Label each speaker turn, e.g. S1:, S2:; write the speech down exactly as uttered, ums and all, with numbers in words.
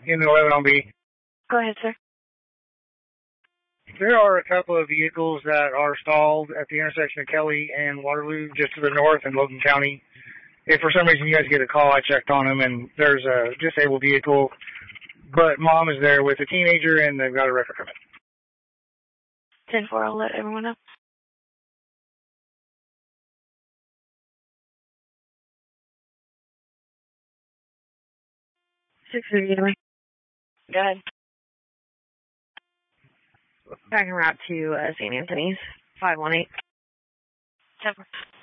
S1: in the eleven on B.
S2: Go ahead, sir.
S1: There are a couple of vehicles that are stalled at the intersection of Kelly and Waterloo, just to the north in Logan County. If for some reason you guys get a call, I checked on them, and there's a disabled vehicle, but mom is there with a teenager, and they've got a wrecker coming.
S2: ten four, I'll let everyone know. six thirty, anyway. Go ahead. Back en route to uh, Saint Anthony's, five one eight. ten four.